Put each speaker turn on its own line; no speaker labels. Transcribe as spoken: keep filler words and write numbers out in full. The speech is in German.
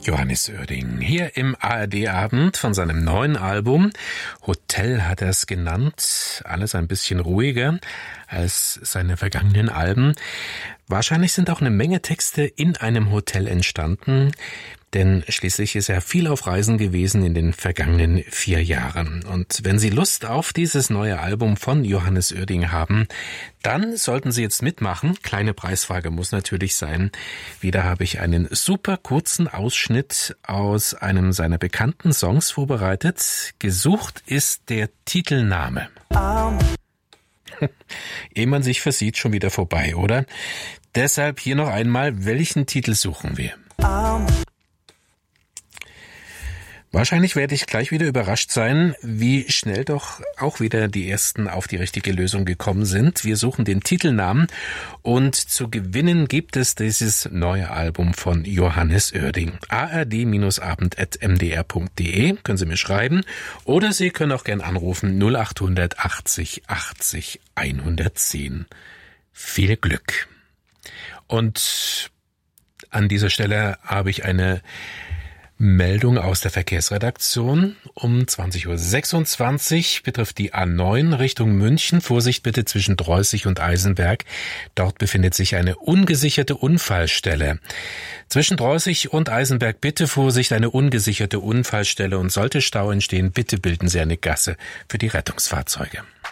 Johannes Oerding hier im A R D-Abend von seinem neuen Album. Hotel hat er es genannt. Alles ein bisschen ruhiger als seine vergangenen Alben. Wahrscheinlich sind auch eine Menge Texte in einem Hotel entstanden, denn schließlich ist er viel auf Reisen gewesen in den vergangenen vier Jahren. Und wenn Sie Lust auf dieses neue Album von Johannes Oerding haben, dann sollten Sie jetzt mitmachen. Kleine Preisfrage muss natürlich sein. Wieder habe ich einen super kurzen Ausschnitt aus einem seiner bekannten Songs vorbereitet. Gesucht ist der Titelname. Um. Ehe man sich versieht, schon wieder vorbei, oder? Deshalb hier noch einmal, welchen Titel suchen wir? Um. Wahrscheinlich werde ich gleich wieder überrascht sein, wie schnell doch auch wieder die Ersten auf die richtige Lösung gekommen sind. Wir suchen den Titelnamen und zu gewinnen gibt es dieses neue Album von Johannes Oerding. a r d abend at m d r punkt d e können Sie mir schreiben oder Sie können auch gern anrufen null acht achtzig achtzig hundertzehn. Viel Glück. Und an dieser Stelle habe ich eine Meldung aus der Verkehrsredaktion. Um zwanzig Uhr sechsundzwanzig betrifft die A neun Richtung München. Vorsicht bitte zwischen Droßig und Eisenberg. Dort befindet sich eine ungesicherte Unfallstelle. Zwischen Droßig und Eisenberg bitte Vorsicht, eine ungesicherte Unfallstelle. Und sollte Stau entstehen, bitte bilden Sie eine Gasse für die Rettungsfahrzeuge.